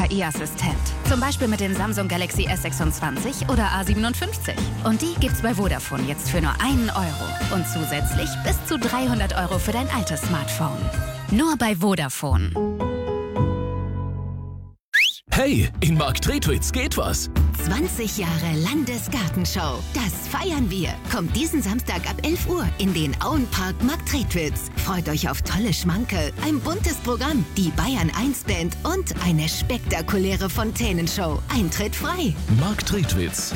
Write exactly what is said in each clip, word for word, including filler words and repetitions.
K I-Assistent. Zum Beispiel mit dem Samsung Galaxy S sechsundzwanzig oder A siebenundfünfzig. Und die gibt's bei Vodafone jetzt für nur einen Euro. Und zusätzlich bis zu dreihundert Euro für dein altes Smartphone. Nur bei Vodafone. Hey, in Marktredwitz geht was. zwanzig Jahre Landesgartenschau. Das feiern wir. Kommt diesen Samstag ab elf Uhr in den Auenpark Marktredwitz. Freut euch auf tolle Schmankerl, ein buntes Programm, die Bayern eins Band und eine spektakuläre Fontänenshow. Eintritt frei. Marktredwitz.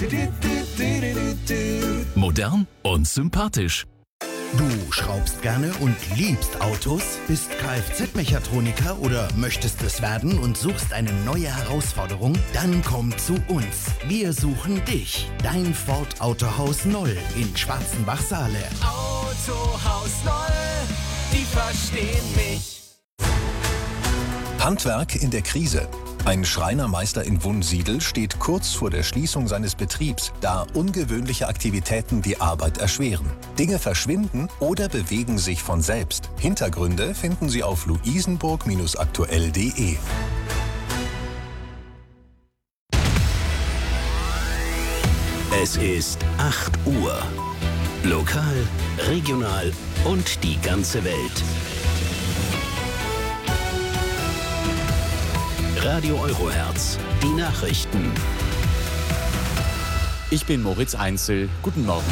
Modern und sympathisch. Du schraubst gerne und liebst Autos, bist Kfz-Mechatroniker oder möchtest es werden und suchst eine neue Herausforderung? Dann komm zu uns. Wir suchen dich. Dein Ford Autohaus Noll in Schwarzenbach-Saale. Autohaus Noll, die verstehen mich. Handwerk in der Krise. Ein Schreinermeister in Wunsiedel steht kurz vor der Schließung seines Betriebs, da ungewöhnliche Aktivitäten die Arbeit erschweren. Dinge verschwinden oder bewegen sich von selbst. Hintergründe finden Sie auf luisenburg aktuell punkt de. Es ist acht Uhr. Lokal, regional und die ganze Welt. Radio Eurohertz, die Nachrichten. Ich bin Moritz Einzel. Guten Morgen.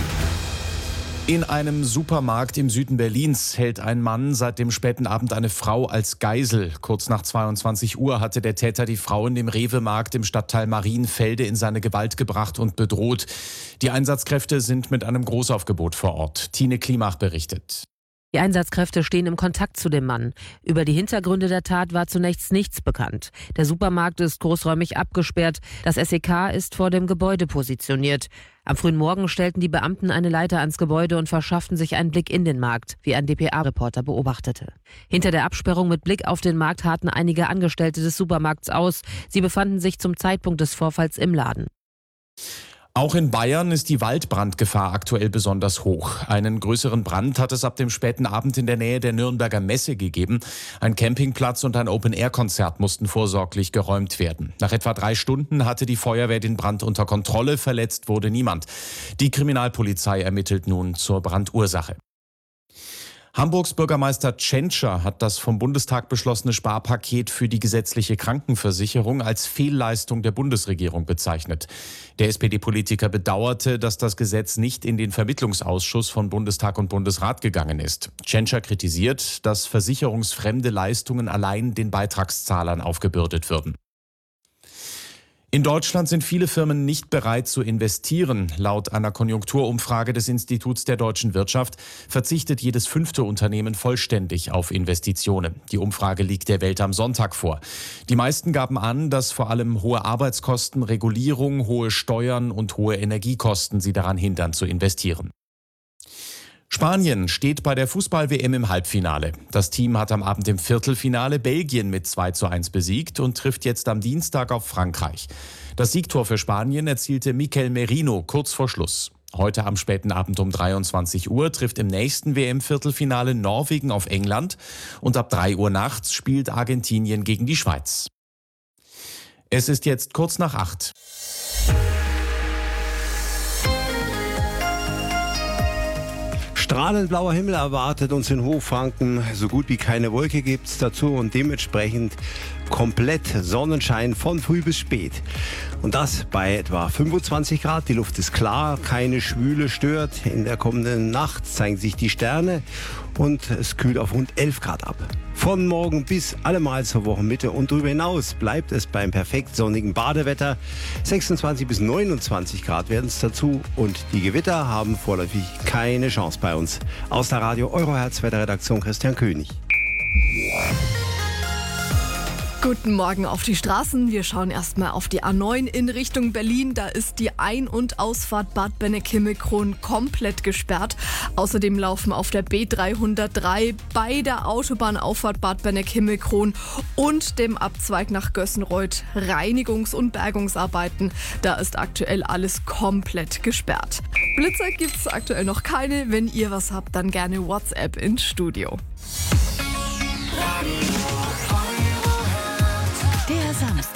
In einem Supermarkt im Süden Berlins hält ein Mann seit dem späten Abend eine Frau als Geisel. Kurz nach zweiundzwanzig Uhr hatte der Täter die Frau in dem Rewe-Markt im Stadtteil Marienfelde in seine Gewalt gebracht und bedroht. Die Einsatzkräfte sind mit einem Großaufgebot vor Ort. Tine Klimach berichtet. Die Einsatzkräfte stehen im Kontakt zu dem Mann. Über die Hintergründe der Tat war zunächst nichts bekannt. Der Supermarkt ist großräumig abgesperrt. Das S E K ist vor dem Gebäude positioniert. Am frühen Morgen stellten die Beamten eine Leiter ans Gebäude und verschafften sich einen Blick in den Markt, wie ein D P A-Reporter beobachtete. Hinter der Absperrung mit Blick auf den Markt harrten einige Angestellte des Supermarkts aus. Sie befanden sich zum Zeitpunkt des Vorfalls im Laden. Auch in Bayern ist die Waldbrandgefahr aktuell besonders hoch. Einen größeren Brand hat es ab dem späten Abend in der Nähe der Nürnberger Messe gegeben. Ein Campingplatz und ein Open-Air-Konzert mussten vorsorglich geräumt werden. Nach etwa drei Stunden hatte die Feuerwehr den Brand unter Kontrolle, verletzt wurde niemand. Die Kriminalpolizei ermittelt nun zur Brandursache. Hamburgs Bürgermeister Tschentscher hat das vom Bundestag beschlossene Sparpaket für die gesetzliche Krankenversicherung als Fehlleistung der Bundesregierung bezeichnet. Der S P D-Politiker bedauerte, dass das Gesetz nicht in den Vermittlungsausschuss von Bundestag und Bundesrat gegangen ist. Tschentscher kritisiert, dass versicherungsfremde Leistungen allein den Beitragszahlern aufgebürdet würden. In Deutschland sind viele Firmen nicht bereit zu investieren. Laut einer Konjunkturumfrage des Instituts der deutschen Wirtschaft verzichtet jedes fünfte Unternehmen vollständig auf Investitionen. Die Umfrage liegt der Welt am Sonntag vor. Die meisten gaben an, dass vor allem hohe Arbeitskosten, Regulierung, hohe Steuern und hohe Energiekosten sie daran hindern zu investieren. Spanien steht bei der Fußball-W M im Halbfinale. Das Team hat am Abend im Viertelfinale Belgien mit zwei zu eins besiegt und trifft jetzt am Dienstag auf Frankreich. Das Siegtor für Spanien erzielte Mikel Merino kurz vor Schluss. Heute am späten Abend um dreiundzwanzig Uhr trifft im nächsten W M-Viertelfinale Norwegen auf England und ab drei Uhr nachts spielt Argentinien gegen die Schweiz. Es ist jetzt kurz nach acht. Strahlend blauer Himmel erwartet uns in Hochfranken. So gut wie keine Wolke gibt es dazu und dementsprechend komplett Sonnenschein von früh bis spät. Und das bei etwa fünfundzwanzig Grad. Die Luft ist klar, keine Schwüle stört. In der kommenden Nacht zeigen sich die Sterne und es kühlt auf rund elf Grad ab. Von morgen bis allemal zur Wochenmitte und darüber hinaus bleibt es beim perfekt sonnigen Badewetter. sechsundzwanzig bis neunundzwanzig Grad werden es dazu und die Gewitter haben vorläufig keine Chance bei uns. Aus der Radio Eurohertz Wetterredaktion Christian König. Guten Morgen auf die Straßen. Wir schauen erstmal auf die A neun in Richtung Berlin. Da ist die Ein- und Ausfahrt Bad Benneck-Himmelkron komplett gesperrt. Außerdem laufen auf der B dreihundertdrei bei der Autobahnauffahrt Bad Benneck-Himmelkron und dem Abzweig nach Gössenreuth Reinigungs- und Bergungsarbeiten. Da ist aktuell alles komplett gesperrt. Blitzer gibt es aktuell noch keine. Wenn ihr was habt, dann gerne WhatsApp ins Studio. Der Samstag.